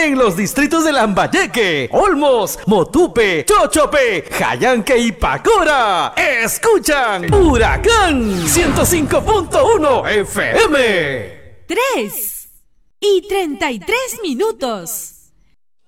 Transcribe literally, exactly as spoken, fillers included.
en los distritos de Lambayeque, Olmos, Motupe, Chochope, Jayanque y Pacora. Escuchan Huracán ciento cinco punto uno F M. Tres y treinta y tres minutos.